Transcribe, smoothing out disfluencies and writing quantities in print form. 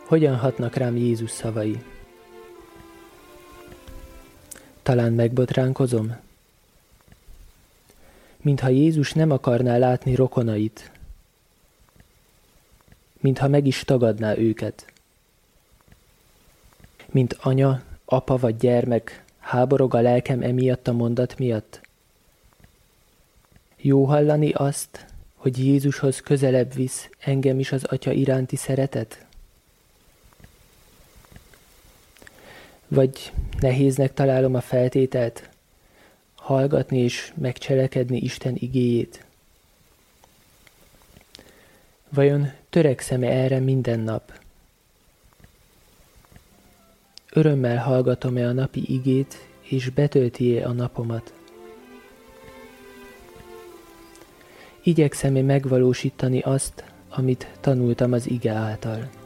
Hogyan hatnak rám Jézus szavai? Talán megbotránkozom? Mintha Jézus nem akarná látni rokonait, mintha meg is tagadná őket. Mint anya, apa vagy gyermek, háborog a lelkem emiatt a mondat miatt. Jó hallani azt, hogy Jézushoz közelebb visz engem is az Atya iránti szeretet? Vagy nehéznek találom a feltételt, hallgatni és megcselekedni Isten igéjét? Vajon törekszem-e erre minden nap? Örömmel hallgatom-e a napi igét, és betölti-e a napomat? Igyekszem-e megvalósítani azt, amit tanultam az ige által?